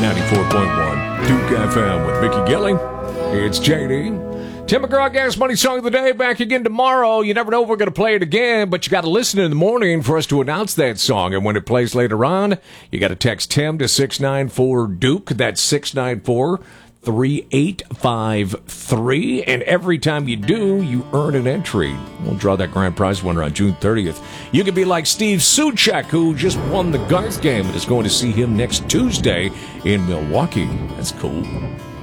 94.1 Duke FM with Mickey Gilly. It's JD. Tim McGraw, Gas Money Song of the Day, back again tomorrow. You never know if we're going to play it again, but you got to listen in the morning for us to announce that song. And when it plays later on, you got to text Tim to 694-DUKE. That's 694-3853. And every time you do, you earn an entry. We'll draw that grand prize winner on June 30th. You could be like Steve Suchek, who just won the Garth game and is going to see him next Tuesday in Milwaukee. That's cool.